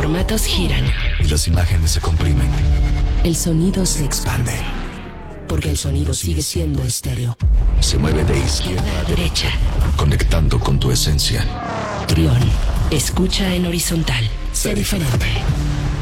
formatos giran. Y las imágenes se comprimen. El sonido se expande. Porque el sonido sigue siendo estéreo. Se mueve de izquierda a Derecha. conectando con tu esencia. Trión. Escucha en horizontal. Sé diferente.